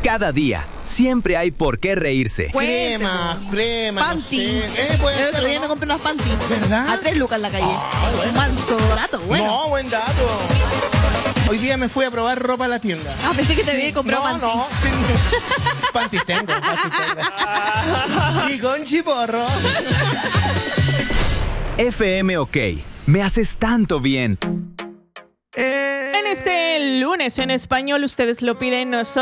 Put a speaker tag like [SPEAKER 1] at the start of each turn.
[SPEAKER 1] Cada día, siempre hay por qué reírse.
[SPEAKER 2] Crema,
[SPEAKER 3] Panty.
[SPEAKER 2] no sé. Puede
[SPEAKER 3] El
[SPEAKER 2] ser,
[SPEAKER 3] otro día
[SPEAKER 2] ¿no?
[SPEAKER 3] me compré unas panty.
[SPEAKER 2] ¿Verdad?
[SPEAKER 3] A 3 lucas en la calle. Un manso dato, bueno.
[SPEAKER 2] No, buen dato. Hoy día me fui a probar ropa a la tienda.
[SPEAKER 3] Ah, pensé que te había comprado panty.
[SPEAKER 2] No. Sí. Panties tengo. Y con chiporro.
[SPEAKER 1] FM OK. Me haces tanto bien.
[SPEAKER 4] En este lunes en español, ustedes lo piden, nosotros